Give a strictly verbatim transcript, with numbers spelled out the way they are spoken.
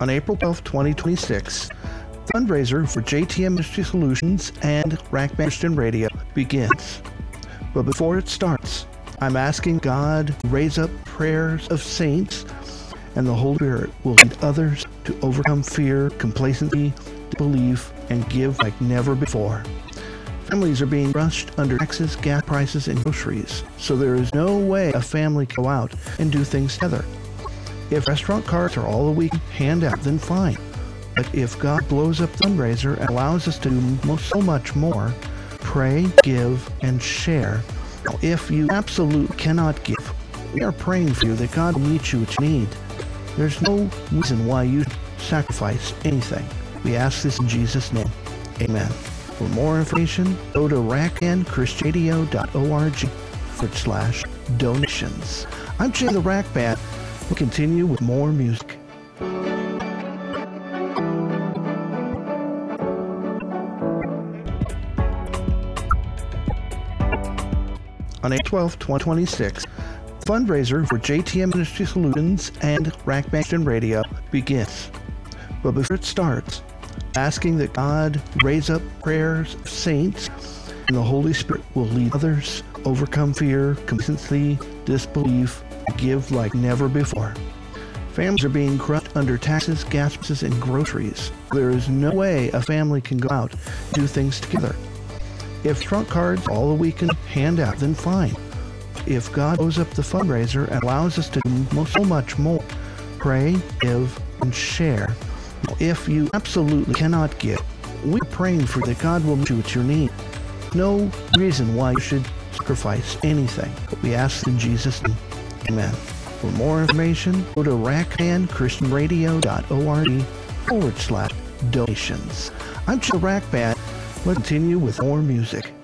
On April twelfth, twenty twenty-six, the fundraiser for J T M Ministry Solutions and Rack Band Christian Radio begins. But before it starts, I'm asking God to raise up prayers of saints, and the Holy Spirit will lead others to overcome fear, complacency, disbelief, and give like never before. Families are being crushed under taxes, gas prices, and groceries, so there is no way a family can go out and do things together. If restaurant cards are all that we can hand out, then fine. But if God blows up the fundraiser and allows us to do so much more, pray, give, and share. Now, if you absolutely cannot give, we are praying for you that God will meet you what you need. There's no reason why you sacrifice anything. We ask this in Jesus' name. Amen. For more information, go to rack band christian radio dot org forward slash donations. I'm Jay the Rack Band. We'll continue with more music. On April twelfth, twenty twenty-six, the fundraiser for J T M Ministry Solutions and Rack Band Christian Radio begins. But before it starts, asking that God raise up prayers of saints, and the Holy Spirit will lead others, overcome fear, complacency, disbelief, and give like never before. Families are being crushed under taxes, gas prices, and groceries. There is no way a family can go out and do things together. If trunk cards are all that we can hand out, then fine. If God blows up the fundraiser and allows us to do so much more, pray, give, and share. If you absolutely cannot give, we're praying for that God will meet you at your need. No reason why you should sacrifice anything. We ask in Jesus' name. Amen. For more information, go to rack band christian radio dot org forward slash donations. I'm Joe Rack Band. Let's continue with more music.